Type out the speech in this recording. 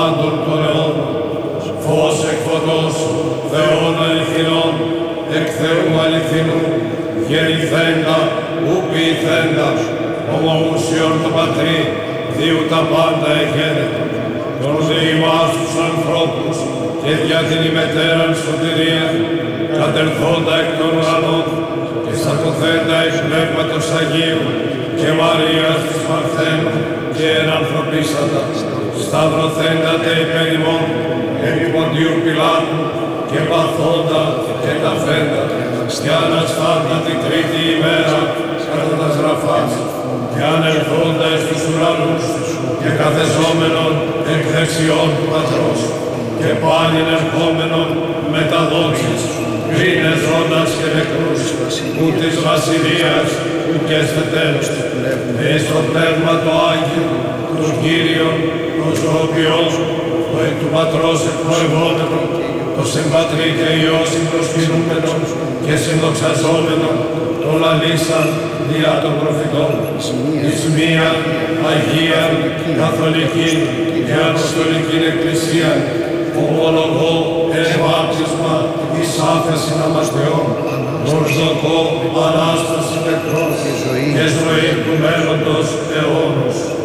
πάντων των αιώνων. Φως εκ φωτός, Θεών αληθινών, εκ Θεού αληθινού, γεννηθέντα, ου ποιηθέντα, ομοούσιον το Πατρί, διού τα πάντα εγένετο. Τον δε ημάς τους ανθρώπους και δια την ημετέραν σωτηρία, κατερθόντα εκ των ουρανών και στατωθέντα εκ Πνεύματος Αγίου και Μαρίας της Παρθένου και ενανθρωπίσαντα, σταυρωθέντα τε υπέρ ημών επί Ποντίου Πιλάτου και παθόντα και ταφέντα και αναστάντα την τρίτη ημέρα κατά τας γραφάς και ανερθόντα εις τους ουρανούς και καθεζόμενον εκ δεξιών του Πατρός και πάλιν ερχόμενον με τα δόξης κρίνες ζώντας και νεκρούς ου της βασιλείας ου και εσθετέρους εις το Πνεύμα το Άγιο τον Κύριον τον Ζωοποιός το εκ του Πατρός εκπνοευόμενο το συμπατρί και Υιός συμπροσκυνούμενον και συνδοξαζόμενον το λαλήσαν διά των προφητών εις μία Αγία Καθολική και Αποστολική Εκκλησία ομολογώ βάπτισμα εις άφεση αμαρτιών προσδοκώ Ανάσταση νεκρών και ζωή του μέλλοντος αιώνος.